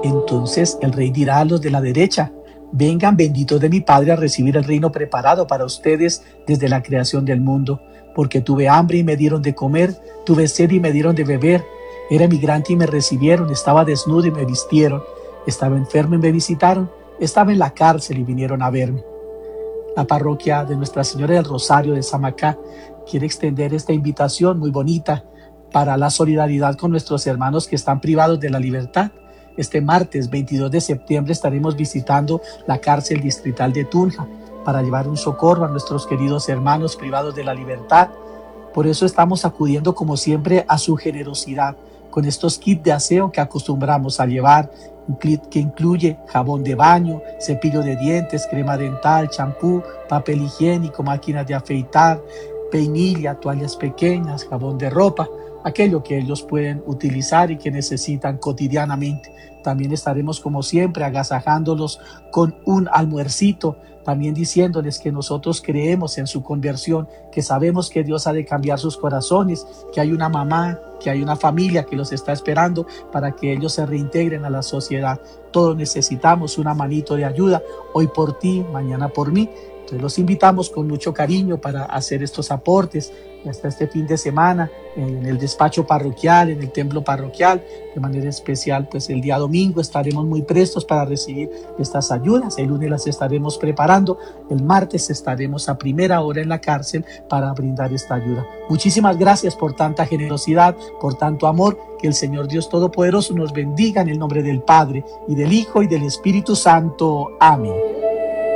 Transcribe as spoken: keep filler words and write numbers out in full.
Entonces el rey dirá a los de la derecha: vengan, benditos de mi Padre, a recibir el reino preparado para ustedes desde la creación del mundo. Porque tuve hambre y me dieron de comer, tuve sed y me dieron de beber, era migrante y me recibieron, estaba desnudo y me vistieron, estaba enfermo y me visitaron, estaba en la cárcel y vinieron a verme. La parroquia de Nuestra Señora del Rosario de Samacá quiere extender esta invitación muy bonita para la solidaridad con nuestros hermanos que están privados de la libertad. Este martes veintidós de septiembre estaremos visitando la cárcel distrital de Tunja para llevar un socorro a nuestros queridos hermanos privados de la libertad. Por eso estamos acudiendo como siempre a su generosidad con estos kits de aseo que acostumbramos a llevar, un kit que incluye jabón de baño, cepillo de dientes, crema dental, champú, papel higiénico, máquinas de afeitar, peinilla, toallas pequeñas, jabón de ropa, aquello que ellos pueden utilizar y que necesitan cotidianamente. También estaremos como siempre agasajándolos con un almuercito, también diciéndoles que nosotros creemos en su conversión, que sabemos que Dios ha de cambiar sus corazones, que hay una mamá, que hay una familia que los está esperando para que ellos se reintegren a la sociedad. Todos necesitamos una manito de ayuda, hoy por ti, mañana por mí. Entonces los invitamos con mucho cariño para hacer estos aportes hasta este fin de semana en el despacho parroquial, en el templo parroquial. De manera especial, pues el día domingo estaremos muy prestos para recibir estas ayudas. El lunes las estaremos preparando. El martes estaremos a primera hora en la cárcel para brindar esta ayuda. Muchísimas gracias por tanta generosidad, por tanto amor. Que el Señor Dios Todopoderoso nos bendiga en el nombre del Padre, y del Hijo, y del Espíritu Santo. Amén.